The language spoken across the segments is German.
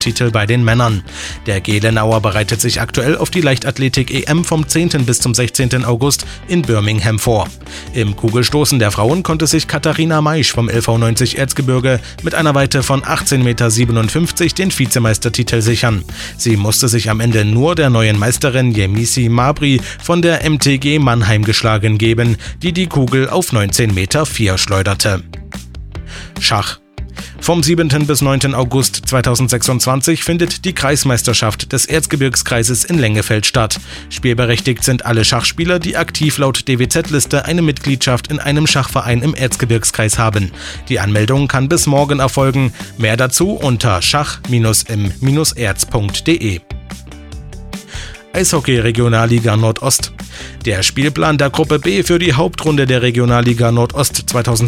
Titel bei den Männern. Der Gelenauer bereitet sich aktuell auf die Leichtathletik-EM vom 10. bis zum 16. August in Birmingham vor. Im Kugelstoßen der Frauen konnte sich Katharina Maisch vom LV 90 Erzgebirge mit einer Weite von 18,57 Meter den Vizemeistertitel sichern. Sie musste sich am Ende nur der neuen Meisterin Yemisi Mabry von der MTG Mannheim geschlagen geben, die die Kugel auf 19,04 Meter schleuderte. Schach. Vom 7. bis 9. August 2026 findet die Kreismeisterschaft des Erzgebirgskreises in Lengefeld statt. Spielberechtigt sind alle Schachspieler, die aktiv laut DWZ-Liste eine Mitgliedschaft in einem Schachverein im Erzgebirgskreis haben. Die Anmeldung kann bis morgen erfolgen. Mehr dazu unter schach-im-erz.de. Eishockey Regionalliga Nordost. Der Spielplan der Gruppe B für die Hauptrunde der Regionalliga Nordost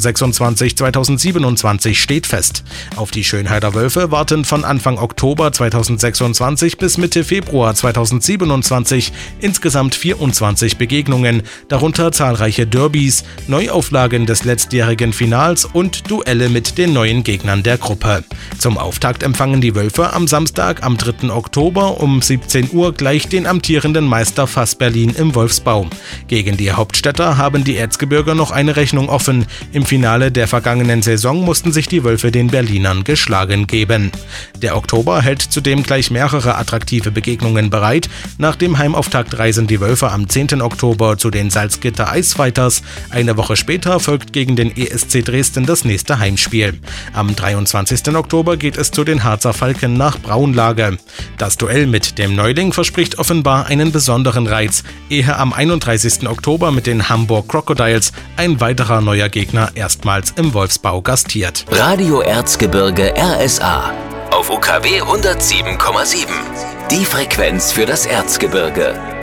2026-2027 steht fest. Auf die Schönheider Wölfe warten von Anfang Oktober 2026 bis Mitte Februar 2027 insgesamt 24 Begegnungen, darunter zahlreiche Derbys, Neuauflagen des letztjährigen Finals und Duelle mit den neuen Gegnern der Gruppe. Zum Auftakt empfangen die Wölfe am Samstag, am 3. Oktober um 17 Uhr gleich den amtierenden Meister FAS Berlin im Wolfsbau. Gegen die Hauptstädter haben die Erzgebirger noch eine Rechnung offen. Im Finale der vergangenen Saison mussten sich die Wölfe den Berlinern geschlagen geben. Der Oktober hält zudem gleich mehrere attraktive Begegnungen bereit. Nach dem Heimauftakt reisen die Wölfe am 10. Oktober zu den Salzgitter Icefighters. Eine Woche später folgt gegen den ESC Dresden das nächste Heimspiel. Am 23. Oktober geht es zu den Harzer Falken nach Braunlage. Das Duell mit dem Neuling verspricht offenbar einen besonderen Reiz, ehe am 31. Oktober mit den Hamburg Crocodiles ein weiterer neuer Gegner erstmals im Wolfsbau gastiert. Radio Erzgebirge RSA auf UKW 107,7. Die Frequenz für das Erzgebirge.